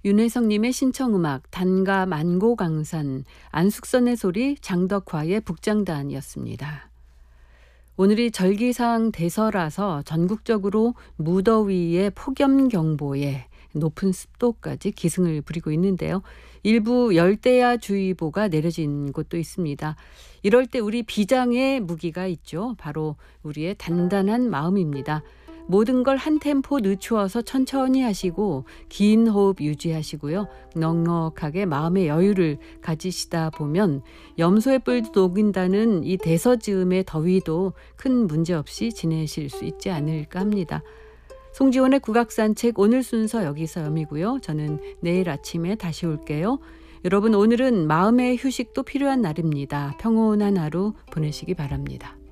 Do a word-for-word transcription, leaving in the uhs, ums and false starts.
윤혜성님의 신청음악 단가 만고강산, 안숙선의 소리, 장덕화의 북장단이었습니다. 오늘이 절기상 대서라서 전국적으로 무더위에 폭염경보에 높은 습도까지 기승을 부리고 있는데요. 일부 열대야주의보가 내려진 곳도 있습니다. 이럴 때 우리 비장의 무기가 있죠. 바로 우리의 단단한 마음입니다. 모든 걸 한 템포 늦추어서 천천히 하시고 긴 호흡 유지하시고요. 넉넉하게 마음의 여유를 가지시다 보면 염소의 뿔도 녹인다는 이 대서즈음의 더위도 큰 문제 없이 지내실 수 있지 않을까 합니다. 송지원의 국악산책 오늘 순서 여기서 여미고요. 저는 내일 아침에 다시 올게요. 여러분, 오늘은 마음의 휴식도 필요한 날입니다. 평온한 하루 보내시기 바랍니다.